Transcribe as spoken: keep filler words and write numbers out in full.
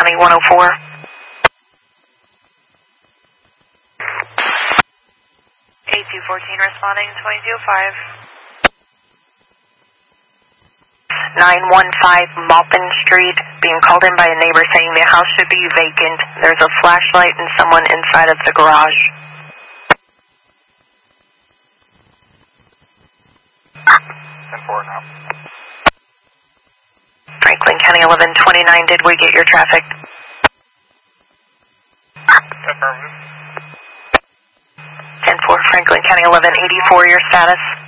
County one oh four. A two fourteen responding, twenty-two oh five. nine one five Maupin Street, being called in by a neighbor saying the house should be vacant. There's a flashlight and someone inside of the garage. ten four now. Franklin County eleven twenty-nine, did we get your traffic? Affirmative. ten four, Franklin County eleven eighty-four, your status?